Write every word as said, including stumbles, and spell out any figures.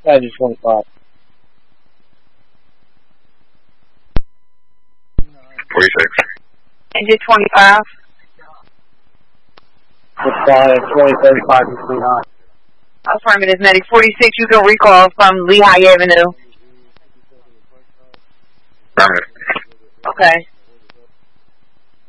Engine twenty-five. forty-six. Engine twenty-five. Reply at twenty thirty-five between high. Affirmative, medic forty-six, you can recall from Lehigh Avenue. Affirmative. Okay.